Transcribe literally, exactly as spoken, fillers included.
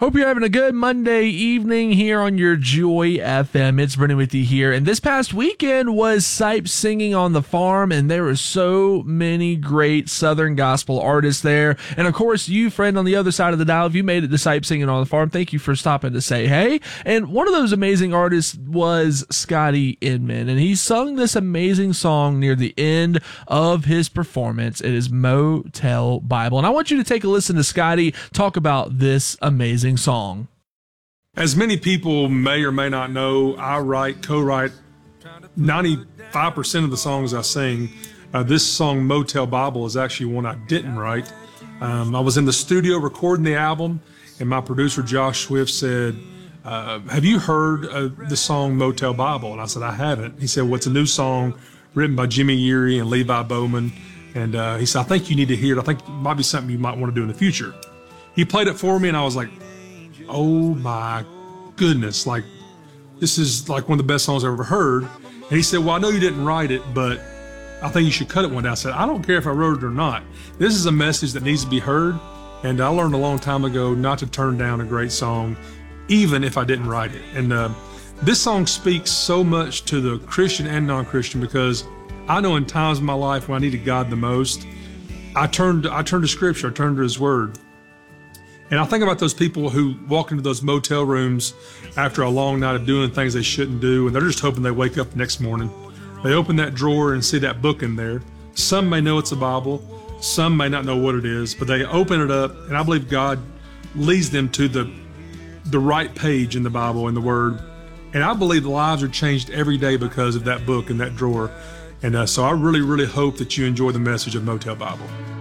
Hope you're having a good Monday evening here on your Joy F M. It's Brennan with you here. And this past weekend was Sipe Singing on the Farm, and there were so many great Southern gospel artists there. And of course, you, friend on the other side of the dial, if you made it to Sipe Singing on the Farm, thank you for stopping to say hey. And one of those amazing artists was Scotty Inman, and he sung this amazing song near the end of his performance. It is Motel Bible. And I want you to take a listen to Scotty talk about this amazing song. As many people may or may not know, I write, co-write ninety-five percent of the songs I sing. Uh, this song, Motel Bible, is actually one I didn't write. Um, I was in the studio recording the album, and my producer, Josh Swift, said, uh, have you heard uh, the song Motel Bible? And I said, I haven't. He said, well, it's a new song written by Jimmy Yeary and Levi Bowman. And uh, he said, I think you need to hear it. I think it might be something you might want to do in the future. He played it for me, and I was like, oh my goodness, like this is like one of the best songs I've ever heard. And he said, well, I know you didn't write it, but I think you should cut it one day. I said, I don't care if I wrote it or not. This is a message that needs to be heard. And I learned a long time ago not to turn down a great song, even if I didn't write it. And uh, this song speaks so much to the Christian and non-Christian, because I know in times of my life when I needed God the most, I turned, I turned to Scripture, I turned to His Word. And I think about those people who walk into those motel rooms after a long night of doing things they shouldn't do, and they're just hoping they wake up the next morning. They open that drawer and see that book in there. Some may know it's a Bible, some may not know what it is, but they open it up, and I believe God leads them to the, the right page in the Bible, in the Word. And I believe lives are changed every day because of that book in that drawer. And uh, so I really, really hope that you enjoy the message of Motel Bible.